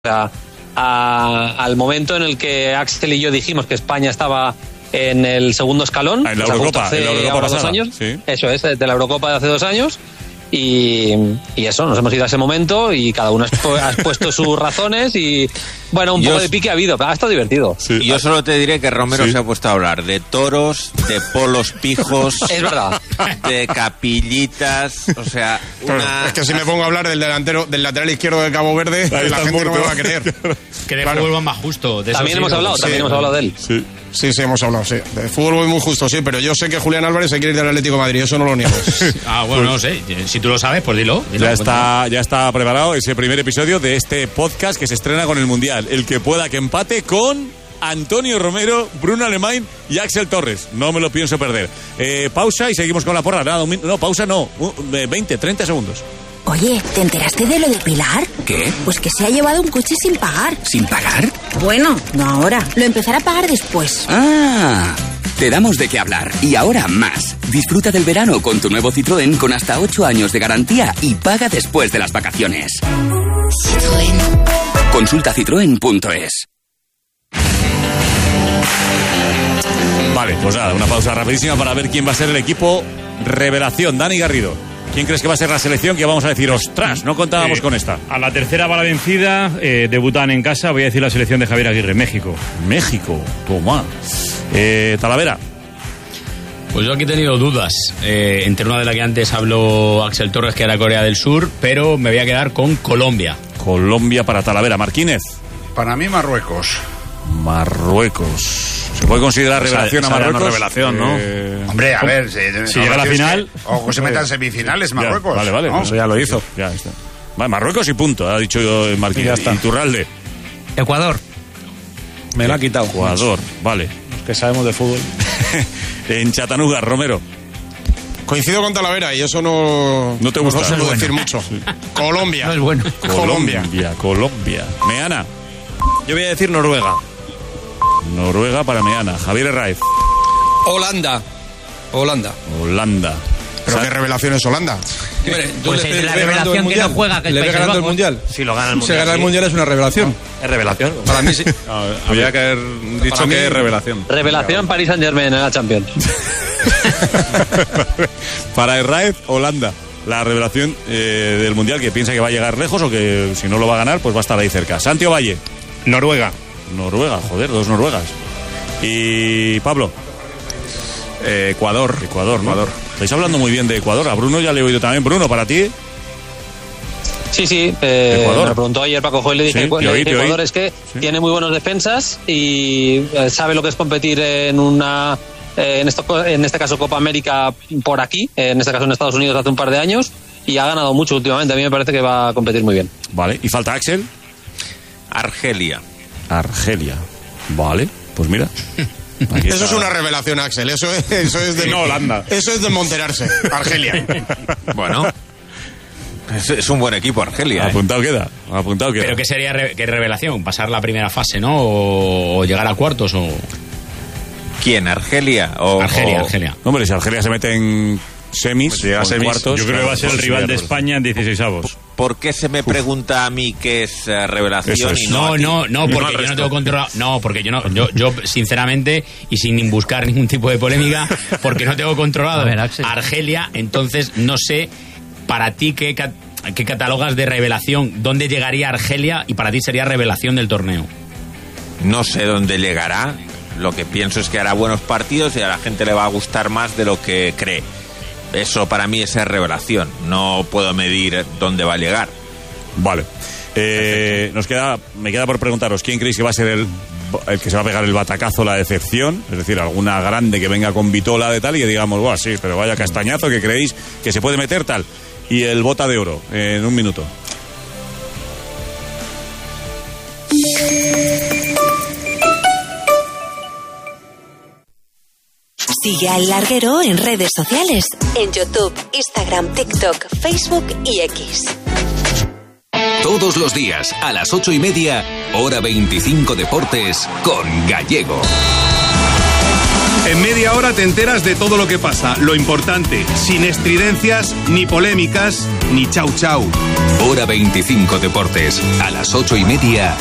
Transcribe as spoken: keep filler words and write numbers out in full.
a, a, al momento en el que Axel y yo dijimos que España estaba en el segundo escalón. En la Eurocopa, hace en la Eurocopa dos pasada, años. Sí. Eso es, de la Eurocopa de hace dos años. Y, y eso, nos hemos ido a ese momento y cada uno ha expuesto sus razones y bueno, un yo, poco de pique ha habido, pero ha estado divertido. Sí. Yo solo te diré que Romero sí. se ha puesto a hablar de toros, de polos pijos, es verdad, de capillitas, o sea, una... es que si me pongo a hablar del delantero, del lateral izquierdo de Cabo Verde, ahí la gente no me va a creer. Que de claro. fútbol más justo. De también eso hemos sí, hablado, sí. también hemos hablado de él. Sí. Sí, sí, hemos hablado, sí. De fútbol muy justo, sí, pero yo sé que Julián Álvarez se quiere ir del Atlético de Madrid, eso no lo niego. Ah, bueno, no sé. Si tú lo sabes, pues dilo. dilo ya, está, ya está preparado ese primer episodio de este podcast que se estrena con el Mundial. El que pueda que empate con Antonio Romero, Bruno Alemán y Axel Torres. No me lo pienso perder. Eh, pausa y seguimos con la porra. Nada, un, no, pausa no. veinte, treinta segundos. Oye, ¿te enteraste de lo de Pilar? ¿Qué? Pues que se ha llevado un coche sin pagar. ¿Sin pagar? Bueno, no ahora. Lo empezará a pagar después. Ah, te damos de qué hablar. Y ahora más. Disfruta del verano con tu nuevo Citroën con hasta ocho años de garantía y paga después de las vacaciones. Citroën. Consulta citroen punto es. Vale, pues nada, una pausa rapidísima para ver quién va a ser el equipo revelación. Dani Garrido. ¿Quién crees que va a ser la selección que vamos a decir, ostras, no contábamos eh, con esta? A la tercera va la vencida, eh, debutan en casa, voy a decir la selección de Javier Aguirre, México. México, toma. Eh, Talavera. Pues yo aquí he tenido dudas, eh, entre una de las que antes habló Axel Torres, que era Corea del Sur, pero me voy a quedar con Colombia. Colombia para Talavera. Martínez. Para mí, Marruecos. Marruecos. ¿Se puede considerar revelación esa, a Marruecos? Una revelación, ¿no? Eh... Hombre, a ver, si, si llega a la final... Que, ojo, se metan semifinales, Marruecos. Ya, vale, vale, ¿no? Eso ya lo hizo. Ya está. Vale, Marruecos y punto, ha dicho Martínez. Ya está. Iturralde. Ecuador. Me lo ha quitado. Ecuador, vale. Los que sabemos de fútbol. En Chattanooga, Romero. Coincido con Talavera y eso no... No te gusta. No suelo bueno. decir mucho. Sí. Colombia. No es bueno. Colombia. Colombia, Colombia. Meana. Yo voy a decir Noruega. Noruega para Meana. Javier Herráez. Holanda. Holanda. Holanda. ¿Pero qué revelación es Holanda? Hombre, pues es la revelación que no juega, que el ¿Le ve ganando el Mundial? Si lo gana el Mundial. Si gana el Mundial es una revelación. Es revelación. Para mí sí. No, habría que haber dicho Para que mí, es revelación. Revelación Paris Saint-Germain en la Champions. Para Herráez, Holanda. La revelación eh, del Mundial, que piensa que va a llegar lejos o que si no lo va a ganar, pues va a estar ahí cerca. Santiago Valle. Noruega. Noruega, joder, dos noruegas. Y Pablo. Eh, Ecuador. Ecuador, ¿no? Ecuador. Estáis hablando muy bien de Ecuador. A Bruno ya le he oído también. Bruno, ¿para ti? Sí, sí. Eh, Ecuador. Me preguntó ayer Paco Joel, le dije, Sí, le oí, dije Ecuador es que sí. Tiene muy buenos defensas y eh, sabe lo que es competir en una... Eh, en, esto, en este caso Copa América por aquí, en este caso en Estados Unidos hace un par de años, y ha ganado mucho últimamente. A mí me parece que va a competir muy bien. Vale, ¿y falta Axel? Argelia. Argelia. Vale, pues mira. Eso está. Es una revelación, Axel. Eso es, eso es de no, Holanda. Eso es de monterarse. Argelia. Bueno. Es, es un buen equipo, Argelia. ¿eh? Apuntado queda. Apuntado queda. Pero ¿qué sería re- qué revelación? ¿Pasar la primera fase, no? ¿O, o llegar a cuartos? O... ¿Quién? ¿Argelia? O, Argelia, o... Argelia. Hombre, si Argelia se mete en semis, pues llega a semis, cuartos, yo creo que va a ser el rival de España en dieciseisavos. ¿Por qué se me pregunta a mí qué es uh, revelación? Eso es. Y no, no, no, no, porque yo no tengo controlado. No, porque yo no, yo, yo sinceramente y sin buscar ningún tipo de polémica, porque no tengo controlado a ver, Argelia, entonces no sé para ti qué, qué catalogas de revelación, dónde llegaría Argelia y para ti sería revelación del torneo. No sé dónde llegará. Lo que pienso es que hará buenos partidos y a la gente le va a gustar más de lo que cree. Eso para mí es revelación. No puedo medir dónde va a llegar. Vale. Eh, nos queda, me queda por preguntaros, ¿quién creéis que va a ser el, el que se va a pegar el batacazo, la decepción? Es decir, alguna grande que venga con vitola de tal y que digamos, buah, sí, pero vaya castañazo que creéis que se puede meter tal. Y el bota de oro, en un minuto. Sigue al Larguero en redes sociales, en YouTube, Instagram, TikTok, Facebook y X. Todos los días, a las ocho y media, hora veinticinco Deportes, con Gallego. En media hora te enteras de todo lo que pasa. Lo importante, sin estridencias, ni polémicas, ni chau chau. Hora veinticinco Deportes, a las ocho y media